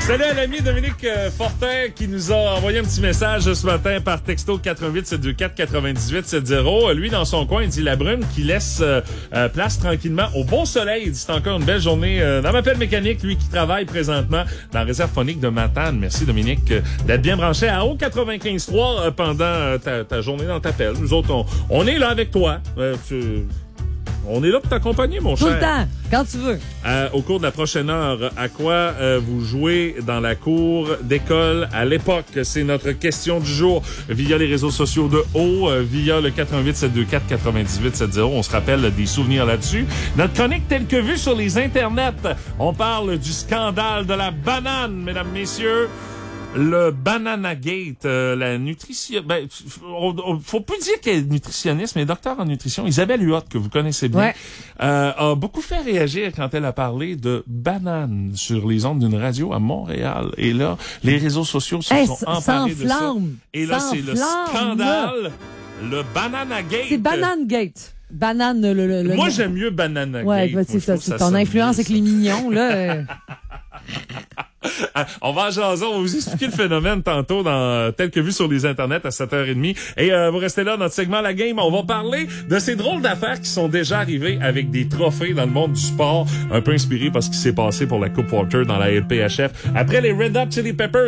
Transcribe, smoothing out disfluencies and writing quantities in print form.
Salut à l'ami Dominique Fortin qui nous a envoyé un petit message ce matin par texto 88 724 98 70. Lui, dans son coin, il dit la brume qui laisse place tranquillement au beau soleil. Il dit c'est encore une belle journée dans ma pelle mécanique. Lui qui travaille présentement dans la réserve phonique de Matane. Merci Dominique d'être bien branché à haut 95.3 pendant ta journée dans ta pelle. Nous autres, on est là avec toi. On est là pour t'accompagner, mon cher. Tout le temps, quand tu veux. Au cours de la prochaine heure, à quoi vous jouez dans la cour d'école à l'époque? C'est notre question du jour via les réseaux sociaux de haut, via le 88 724 98 70. On se rappelle des souvenirs là-dessus. Notre chronique telle que vue sur les internets. On parle du scandale de la banane, mesdames, messieurs. Le Banana Gate, la nutrition... faut plus dire qu'elle est nutritionniste, mais docteur en nutrition, Isabelle Huot, que vous connaissez bien, a beaucoup fait réagir quand elle a parlé de banane sur les ondes d'une radio à Montréal. Et là, les réseaux sociaux se sont emparés de ça. Et là, c'est le scandale, le Banana Gate. C'est Banana Gate. Banane, Moi, j'aime mieux Banana Gate. Ouais, c'est ça. C'est ton influence avec les mignons, là. On va en jaser, on va vous expliquer le phénomène tantôt dans tel que vu sur les internets à 7h30. Et vous restez là, notre segment La Game. On va parler de ces drôles d'affaires qui sont déjà arrivées avec des trophées dans le monde du sport, un peu inspiré par ce qui s'est passé pour la Coupe Walter dans la LPHF. Après les Red Hot Chili Peppers,